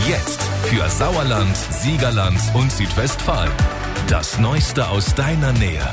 Jetzt für Sauerland, Siegerland und Südwestfalen. Das Neueste aus deiner Nähe.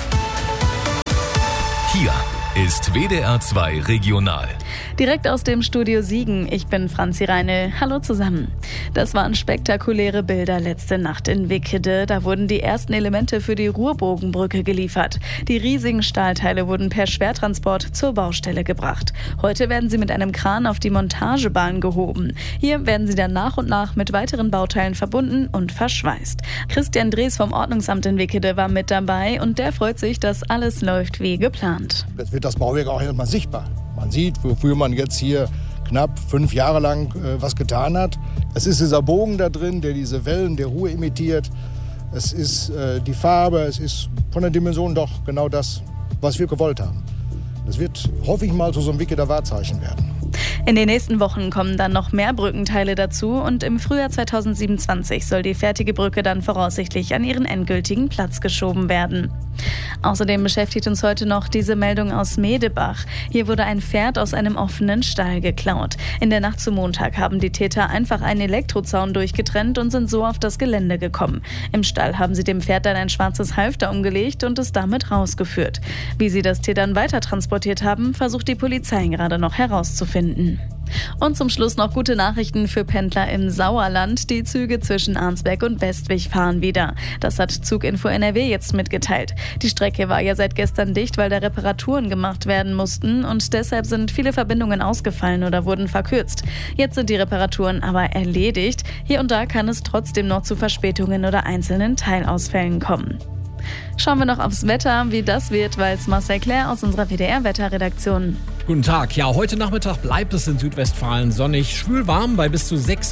Hier ist WDR 2 Regional. Direkt aus dem Studio Siegen, ich bin Franzi Reine. Hallo zusammen. Das waren spektakuläre Bilder letzte Nacht in Wickede. Da wurden die ersten Elemente für die Ruhrbogenbrücke geliefert. Die riesigen Stahlteile wurden per Schwertransport zur Baustelle gebracht. Heute werden sie mit einem Kran auf die Montagebahn gehoben. Hier werden sie dann nach und nach mit weiteren Bauteilen verbunden und verschweißt. Christian Drees vom Ordnungsamt in Wickede war mit dabei und der freut sich, dass alles läuft wie geplant. Jetzt wird das Bauwerk auch erstmal sichtbar. Man sieht, wofür man jetzt hier knapp 5 Jahre lang was getan hat. Es ist dieser Bogen da drin, der diese Wellen der Ruhr imitiert. Es ist die Farbe, es ist von der Dimension doch genau das, was wir gewollt haben. Das wird, hoffe ich mal, zu so einem Wickeder Wahrzeichen werden. In den nächsten Wochen kommen dann noch mehr Brückenteile dazu und im Frühjahr 2027 soll die fertige Brücke dann voraussichtlich an ihren endgültigen Platz geschoben werden. Außerdem beschäftigt uns heute noch diese Meldung aus Medebach. Hier wurde ein Pferd aus einem offenen Stall geklaut. In der Nacht zum Montag haben die Täter einfach einen Elektrozaun durchgetrennt und sind so auf das Gelände gekommen. Im Stall haben sie dem Pferd dann ein schwarzes Halfter umgelegt und es damit rausgeführt. Wie sie das Tier dann weiter transportiert haben, versucht die Polizei gerade noch herauszufinden. Und zum Schluss noch gute Nachrichten für Pendler im Sauerland. Die Züge zwischen Arnsberg und Bestwig fahren wieder. Das hat Zuginfo NRW jetzt mitgeteilt. Die Strecke war ja seit gestern dicht, weil da Reparaturen gemacht werden mussten und deshalb sind viele Verbindungen ausgefallen oder wurden verkürzt. Jetzt sind die Reparaturen aber erledigt. Hier und da kann es trotzdem noch zu Verspätungen oder einzelnen Teilausfällen kommen. Schauen wir noch aufs Wetter, wie das wird, weiß Marcel Claire aus unserer WDR-Wetterredaktion. Guten Tag. Ja, heute Nachmittag bleibt es in Südwestfalen sonnig, schwül warm bei bis zu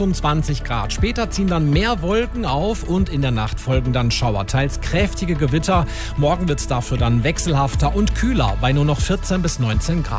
26 Grad. Später ziehen dann mehr Wolken auf und in der Nacht folgen dann Schauer, teils kräftige Gewitter. Morgen wird es dafür dann wechselhafter und kühler bei nur noch 14 bis 19 Grad.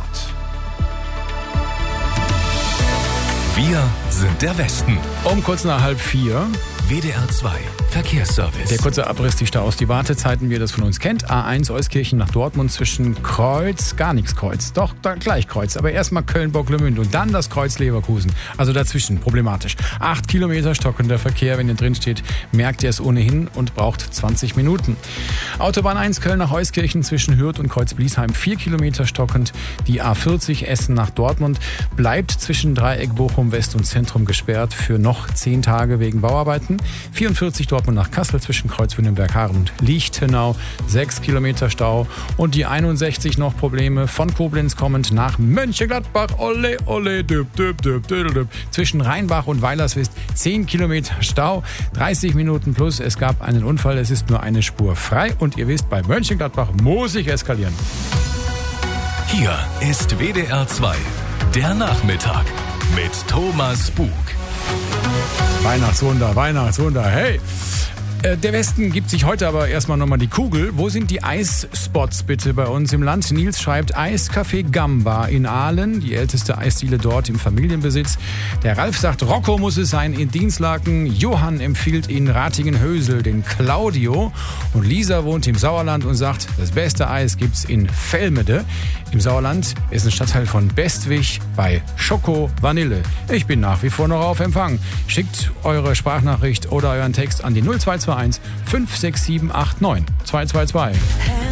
Wir sind der Westen. Um kurz nach 3:30. WDR 2 Verkehrsservice. Der kurze Abriss, die Staus, die Wartezeiten, wie ihr das von uns kennt. A1 Euskirchen nach Dortmund zwischen Kreuz, gar nichts Kreuz, doch da gleich Kreuz, aber erstmal Köln-Bocklemünd und dann das Kreuz Leverkusen. Also dazwischen, problematisch. 8 Kilometer stockender Verkehr, wenn ihr drin steht, merkt ihr es ohnehin und braucht 20 Minuten. Autobahn 1 Köln nach Euskirchen zwischen Hürth und Kreuz-Bliesheim 4 Kilometer stockend. Die A40 Essen nach Dortmund bleibt zwischen Dreieck Bochum West und Zentrum gesperrt für noch 10 Tage wegen Bauarbeiten. 44 Dortmund nach Kassel zwischen Kreuz-Wünnenberg-Haaren und Lichtenau, 6 Kilometer Stau. Und die 61 noch Probleme von Koblenz kommend nach Mönchengladbach, ole, ole, düb, düb, düb, düb, düb. Zwischen Rheinbach und Weilerswist 10 Kilometer Stau, 30 Minuten plus. Es gab einen Unfall, es ist nur eine Spur frei und ihr wisst, bei Mönchengladbach muss ich eskalieren. Hier ist WDR 2, der Nachmittag mit Thomas Bug. Weihnachtswunder, hey! Der Westen gibt sich heute aber erstmal nochmal die Kugel. Wo sind die Eisspots bitte bei uns im Land? Nils schreibt Eiscafé Gamba in Aalen, die älteste Eisdiele dort im Familienbesitz. Der Ralf sagt, Rocco muss es sein in Dienstlaken. Johann empfiehlt in Ratingen-Hösel den Claudio. Und Lisa wohnt im Sauerland und sagt, das beste Eis gibt's in Velmede. Im Sauerland ist ein Stadtteil von Bestwig bei Schoko Vanille. Ich bin nach wie vor noch auf Empfang. Schickt eure Sprachnachricht oder euren Text an die 0221 56789 222.